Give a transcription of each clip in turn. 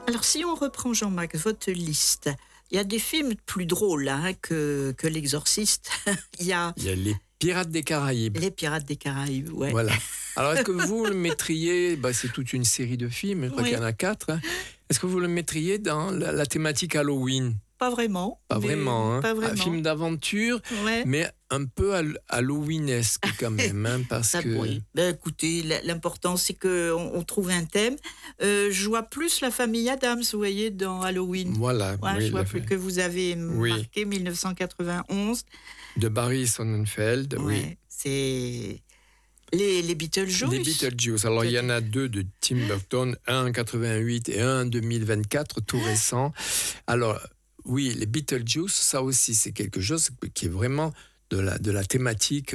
Alors, si on reprend Jean-Marc, votre liste, il y a des films plus drôles que L'Exorciste. Il y a Il y a les Pirates des Caraïbes. Les Pirates des Caraïbes, ouais. Voilà. Alors, est-ce que vous le mettriez, c'est toute une série de films, je crois qu'il y en a 4. Est-ce que vous le mettriez dans la thématique Halloween ? Pas vraiment. Pas vraiment. Pas vraiment. Un film d'aventure, Ouais. mais un peu halloweenesque quand même. Parce Ça, que... oui. Écoutez, l'important, c'est qu'on trouve un thème. Je vois plus la famille Addams, vous voyez, dans Halloween. Voilà. Ouais, oui, je vois plus que vous avez marqué 1991. De Barry Sonnenfeld, Ouais, oui. C'est les Beetlejuice. Les Beetlejuice. Alors, il y en a 2 de Tim Burton, un en 88 et un en 2024, tout récent. Alors, oui, les Beetlejuice, ça aussi, c'est quelque chose qui est vraiment de la thématique,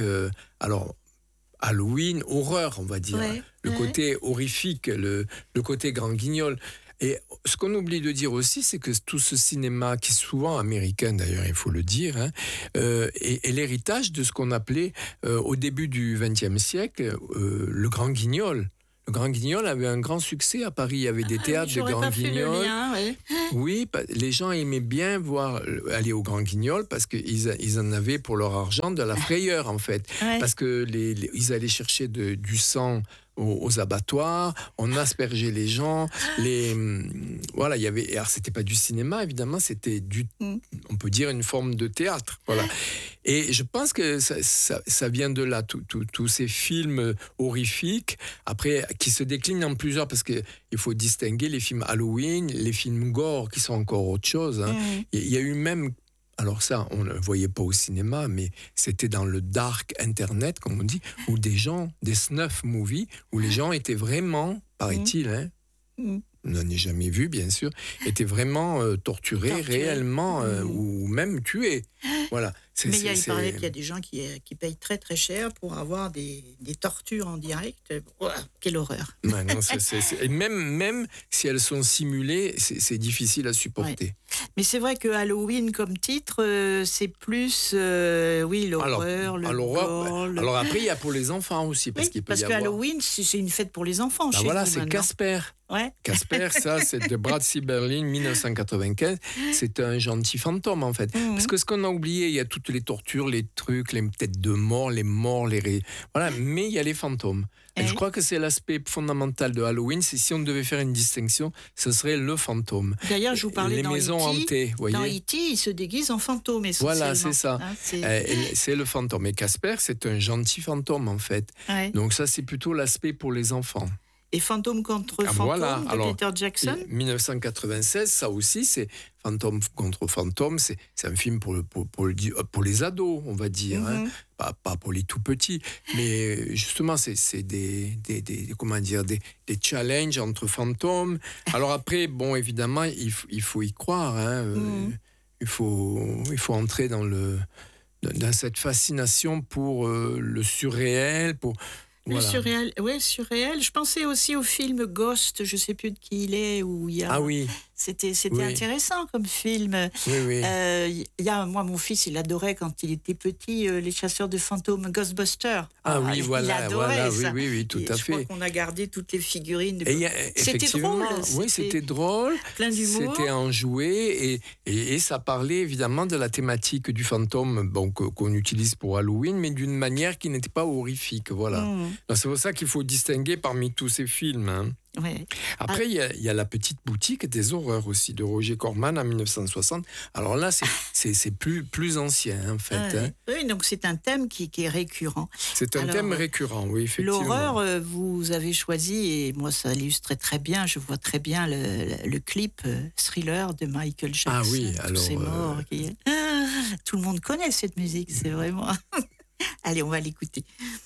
Halloween, horreur, on va dire. Ouais, le côté horrifique, le côté grand guignol. Et ce qu'on oublie de dire aussi, c'est que tout ce cinéma, qui est souvent américain d'ailleurs, il faut le dire, est l'héritage de ce qu'on appelait au début du XXe siècle le grand guignol. Le Grand Guignol avait un grand succès à Paris. Il y avait des théâtres de Grand Guignol. Oui, les gens aimaient bien aller au Grand Guignol parce qu'ils en avaient pour leur argent de la frayeur, en fait. Ouais. Parce que ils allaient chercher du sang aux abattoirs, on aspergeait les gens, voilà, il y avait, alors c'était pas du cinéma évidemment, c'était on peut dire une forme de théâtre, voilà. Et je pense que ça vient de là, tous ces films horrifiques, après qui se déclinent en plusieurs, parce que il faut distinguer les films Halloween, les films gore qui sont encore autre chose. Il y a eu même, alors ça, on ne le voyait pas au cinéma, mais c'était dans le dark internet, comme on dit, où des snuff movies, où les gens étaient vraiment, paraît-il, on n'en a jamais vu, bien sûr, étaient vraiment torturés réellement, ou même tués. Voilà. Mais il paraît qu'il y a des gens qui payent très très cher pour avoir des tortures en direct. Oh, quelle horreur. Ouais, non, et même si elles sont simulées, c'est difficile à supporter. Ouais. Mais c'est vrai que Halloween comme titre, c'est plus l'horreur, le gore. Alors après, il y a pour les enfants aussi. Parce que Halloween, c'est une fête pour les enfants. Chez voilà, nous, c'est Casper. Ouais. Casper, ça, c'est de Brad Sieberling, 1995. C'est un gentil fantôme, en fait. Parce que ce qu'on a oublié, il y a toutes les tortures, les trucs, les têtes de mort, les morts, voilà, mais il y a les fantômes. Et je crois que c'est l'aspect fondamental de Halloween. C'est si on devait faire une distinction, ce serait le fantôme. D'ailleurs, je vous parlais les dans maisons hantées, voyez. Dans E.T., il se déguise en fantôme essentiellement. Voilà, c'est ça. C'est le fantôme. Et Casper, c'est un gentil fantôme, en fait. Ouais. Donc ça, c'est plutôt l'aspect pour les enfants. Et Fantôme contre Fantôme de Peter Jackson. 1996, ça aussi, c'est Fantôme contre Fantôme. C'est un film pour les ados, on va dire. Pas pour les tout petits. Mais justement, c'est des challenges entre fantômes. Alors après, bon, évidemment, il faut y croire. Il faut entrer dans cette fascination pour le surréel, Voilà. Le surréel. Je pensais aussi au film Ghost, je ne sais plus de qui il est, où il y a... Ah oui. C'était intéressant comme film. Oui. Moi, mon fils, il adorait quand il était petit les chasseurs de fantômes, Ghostbusters. Il adorait ça. Oui, tout à fait. Je crois qu'on a gardé toutes les figurines. C'était drôle. Oui, c'était drôle. Plein d'humour. C'était enjoué et ça parlait évidemment de la thématique du fantôme qu'on utilise pour Halloween, mais d'une manière qui n'était pas horrifique. Voilà. Donc, c'est pour ça qu'il faut distinguer parmi tous ces films. Ouais. Après, il y a La Petite Boutique des horreurs aussi, de Roger Corman en 1960. Alors là, c'est plus ancien, en fait. Oui, donc c'est un thème qui est récurrent. C'est un thème récurrent, oui, effectivement. L'horreur, vous avez choisi, et moi, ça l'illustrait très bien. Je vois très bien le clip Thriller de Michael Jackson. Ah oui, alors... C'est mort. Tout le monde connaît cette musique, c'est vraiment... Allez, on va l'écouter.